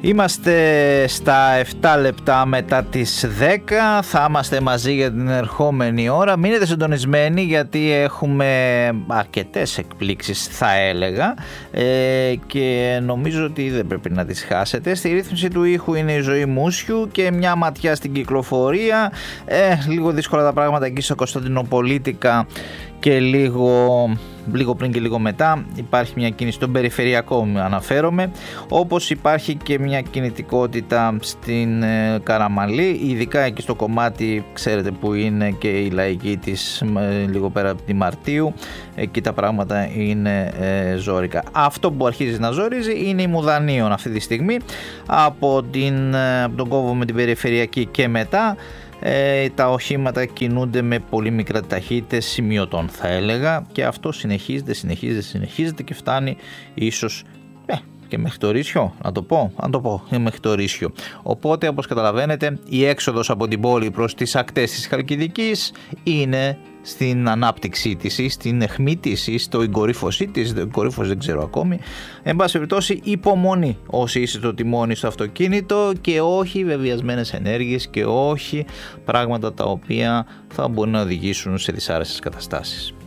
Είμαστε στα 7 λεπτά μετά τις 10, θα είμαστε μαζί για την ερχόμενη ώρα. Μείνετε συντονισμένοι γιατί έχουμε αρκετές εκπλήξεις, θα έλεγα, και νομίζω ότι δεν πρέπει να τις χάσετε. Στη ρύθμιση του ήχου είναι η Ζωή Μούσιου και μια ματιά στην κυκλοφορία. Λίγο δύσκολα τα πράγματα εκεί στο Κωνσταντινοπολίτικα και λίγο πριν και λίγο μετά υπάρχει μια κίνηση στον περιφερειακό, αναφέρομαι, όπως υπάρχει και μια κινητικότητα στην Καραμαλή, ειδικά εκεί στο κομμάτι, ξέρετε που είναι και η λαϊκή της, λίγο πέρα από τη Μαρτίου, εκεί τα πράγματα είναι ζόρικα. Αυτό που αρχίζει να ζορίζει είναι η Μουδανίων αυτή τη στιγμή, από τον κόβο με την περιφερειακή και μετά. Τα οχήματα κινούνται με πολύ μικρά ταχύτητες σημειωτών, θα έλεγα, και αυτό συνεχίζεται και φτάνει ίσως και μέχρι το Ρήσιο, να το πω μέχρι το Ρήσιο. Οπότε, όπως καταλαβαίνετε, η έξοδος από την πόλη προς τις ακτές της Χαλκιδικής είναι στην ανάπτυξή της ή στην αιχμή της ή στο εγκορύφωσή της, εγκορύφωση δεν ξέρω ακόμη. Εν πάση περιπτώσει, υπομονή όσοι είστε στο τιμόνι στο αυτοκίνητο και όχι βεβαιασμένες ενέργειες και όχι πράγματα τα οποία θα μπορούν να οδηγήσουν σε δυσάρεστες καταστάσεις.